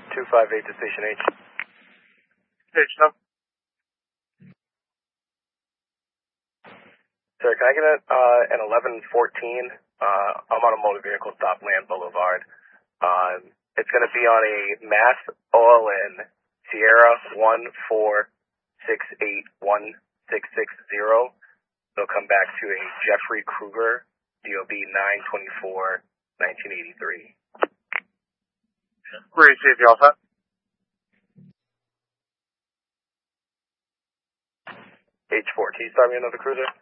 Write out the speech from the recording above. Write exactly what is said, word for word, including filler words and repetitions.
two five eight to Station H. Station up. Sir, can I get a, uh, an eleven fourteen? Uh, I'm on a motor vehicle stop, Land Boulevard. Uh, it's going to be on a Mass All in Sierra one four six eight one six six zero. It'll come back to a Jeffrey Kruger, D O B nine twenty-four nineteen eighty-three. Great, safety, all set. H four, can you start me another cruiser?